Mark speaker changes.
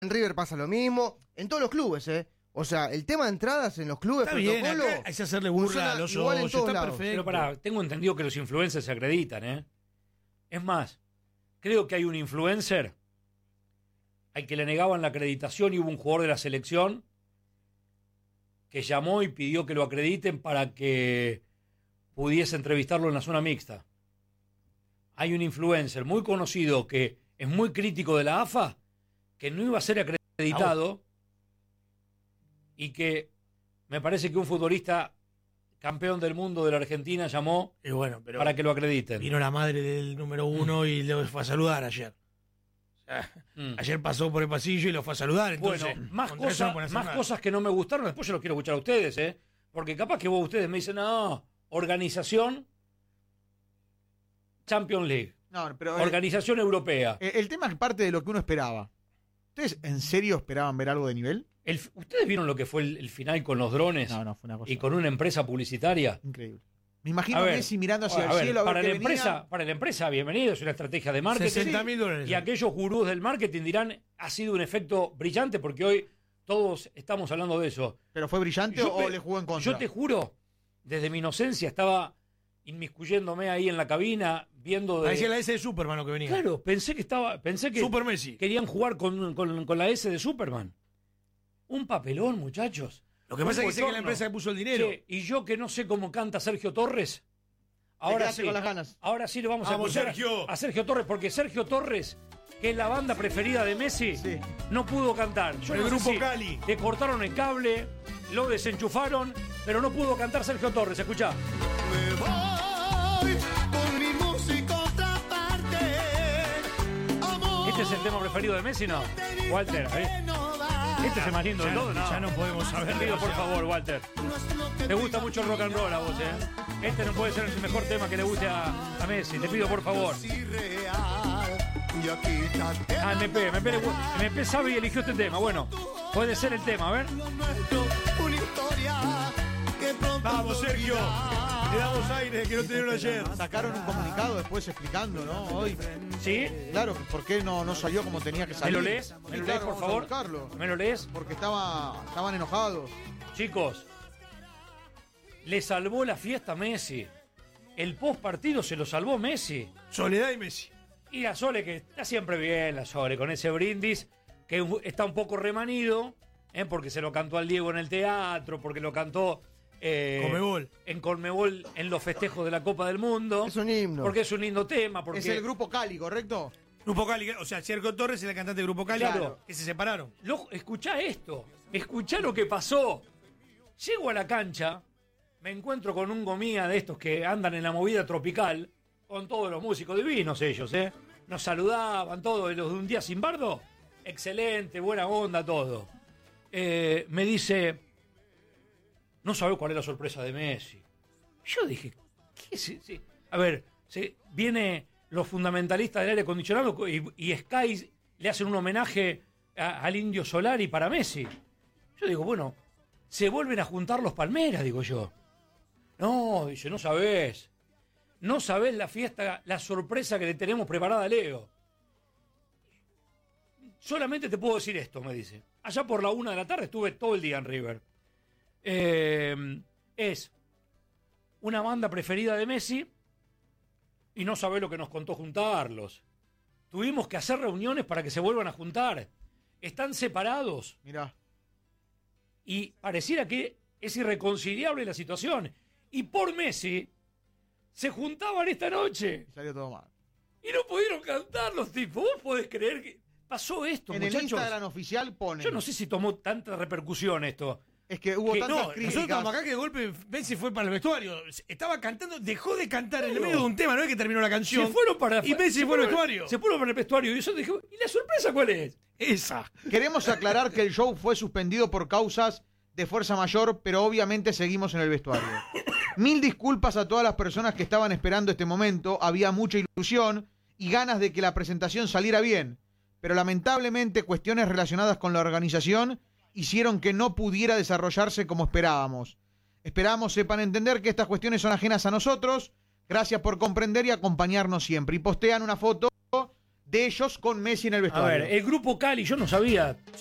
Speaker 1: River pasa lo mismo, en todos los clubes, O sea, el tema de entradas en los clubes,
Speaker 2: está bien, acá hay que hacerle burla a los socios, está
Speaker 3: Pero
Speaker 2: perfecto.
Speaker 3: tengo entendido que los influencers se acreditan, Es más, creo que hay un influencer al que le negaban la acreditación y hubo un jugador de la selección que llamó y pidió que lo acrediten para que pudiese entrevistarlo en la zona mixta. Hay un influencer muy conocido que es muy crítico de la AFA, que no iba a ser acreditado y que me parece que un futbolista campeón del mundo de la Argentina llamó para que lo acrediten.
Speaker 2: Vino la madre del número 1 y le fue a saludar ayer. O sea, ayer pasó por el pasillo y lo fue a saludar. Entonces,
Speaker 3: bueno, más cosas que no me gustaron, después yo los quiero escuchar a ustedes, porque capaz que ustedes me dicen, no, organización Champions League,
Speaker 4: no, pero,
Speaker 3: organización europea.
Speaker 4: El tema es parte de lo que uno esperaba. ¿Ustedes en serio esperaban ver algo de nivel?
Speaker 3: ¿Ustedes vieron lo que fue el final con los drones?
Speaker 4: No, fue una cosa.
Speaker 3: Y con una empresa publicitaria.
Speaker 4: Increíble. Me imagino a Messi mirando hacia el cielo a ver
Speaker 3: para la empresa, bienvenido, es una estrategia de marketing.
Speaker 2: $60.000.
Speaker 3: Y aquellos gurús del marketing dirán, ha sido un efecto brillante porque hoy todos estamos hablando de eso.
Speaker 4: ¿Pero fue brillante o le jugó en contra?
Speaker 3: Yo te juro, desde mi inocencia estaba inmiscuyéndome ahí en la cabina, viendo
Speaker 2: parecía la S de Superman lo que venía.
Speaker 3: Claro, pensé que
Speaker 2: Super Messi.
Speaker 3: Querían jugar con la S de Superman. Un papelón, muchachos.
Speaker 2: Lo que pasa es que sé que la empresa que puso el dinero.
Speaker 3: Sí, y yo que no sé cómo canta Sergio Torres. Ahora sí,
Speaker 4: con las ganas.
Speaker 3: Ahora sí le vamos a escuchar a Sergio Torres, porque Sergio Torres, que es la banda preferida de Messi, no pudo cantar.
Speaker 2: El grupo Cali.
Speaker 3: Le cortaron el cable, lo desenchufaron, pero no pudo cantar Sergio Torres. Escuchá.
Speaker 5: Me voy con mi música a otra parte. Amor,
Speaker 3: ¿Este es el tema preferido de Messi, no? Walter, este es el más lindo de todos, ¿no?
Speaker 2: Ya no podemos saber.
Speaker 3: Te pido, por favor, Walter. Te gusta mucho el rock and roll a vos, Este no puede ser el mejor tema que le guste a Messi. Te pido, por favor. MP sabe y eligió este tema. Bueno, puede ser el tema, a ver.
Speaker 2: Vamos, Sergio. Le damos aire que no te dieron ayer.
Speaker 4: Sacaron un comunicado después explicando, ¿no? Hoy.
Speaker 3: ¿Sí?
Speaker 4: Claro, ¿por qué no salió como tenía que salir?
Speaker 3: ¿Me lo lees? ¿Me lo lees, por favor? ¿Me lo lees?
Speaker 4: Porque estaban enojados.
Speaker 3: Chicos, le salvó la fiesta a Messi. El post partido se lo salvó Messi.
Speaker 2: Soledad y Messi.
Speaker 3: Y la Sole, que está siempre bien, la Sole, con ese brindis, que está un poco remanido, porque se lo cantó al Diego en el teatro, porque lo cantó
Speaker 2: Conmebol.
Speaker 3: En Conmebol en los festejos de la Copa del Mundo.
Speaker 1: Es un himno.
Speaker 3: Porque es un lindo tema. Porque...
Speaker 4: Es el Grupo Cali, ¿correcto?
Speaker 2: Grupo Cali, o sea, Sergio Torres es el cantante de Grupo Cali,
Speaker 3: claro,
Speaker 2: que se separaron.
Speaker 3: Escuchá esto, escuchá lo que pasó. Llego a la cancha, me encuentro con un gomía de estos que andan en la movida tropical, con todos los músicos divinos ellos, Nos saludaban todos, los de Un Día Sin Bardo. Excelente, buena onda, todo. Me dice, no sabe cuál es la sorpresa de Messi. Yo dije, ¿qué es? A ver, viene los fundamentalistas del aire acondicionado y Sky le hacen un homenaje al Indio Solari para Messi. Yo digo, bueno, se vuelven a juntar los Palmeras, digo yo. No, dice, no sabés la fiesta, la sorpresa que le tenemos preparada a Leo. Solamente te puedo decir esto, me dice. Allá por la 1 de la tarde estuve todo el día en River. Es una banda preferida de Messi y no sabés lo que nos contó juntarlos. Tuvimos que hacer reuniones para que se vuelvan a juntar. Están separados.
Speaker 4: Mirá.
Speaker 3: Y pareciera que es irreconciliable la situación. Y por Messi se juntaban esta noche.
Speaker 4: Y salió todo mal.
Speaker 3: Y no pudieron cantar los tipos. ¿Vos podés creer que pasó esto,
Speaker 4: en
Speaker 3: muchachos?
Speaker 4: En el Instagram oficial ponen.
Speaker 3: Yo no sé si tomó tanta repercusión esto.
Speaker 4: Es que hubo tantas
Speaker 2: críticas. Nosotros estamos acá que de golpe Messi fue para el vestuario. Estaba cantando, dejó de cantar en el medio de un tema, no es que terminó la canción.
Speaker 3: Se fueron para
Speaker 2: y Messi fue al vestuario.
Speaker 3: Se fueron para el vestuario. Y yo dije, ¿y la sorpresa cuál es?
Speaker 2: Esa.
Speaker 4: Queremos aclarar que el show fue suspendido por causas de fuerza mayor, pero obviamente seguimos en el vestuario. Mil disculpas a todas las personas que estaban esperando este momento. Había mucha ilusión y ganas de que la presentación saliera bien, pero lamentablemente cuestiones relacionadas con la organización hicieron que no pudiera desarrollarse como esperábamos. Esperamos sepan entender que estas cuestiones son ajenas a nosotros. Gracias por comprender y acompañarnos siempre. Y postean una foto de ellos con Messi en el
Speaker 3: A
Speaker 4: vestuario.
Speaker 3: ver, el grupo Cali, yo no sabía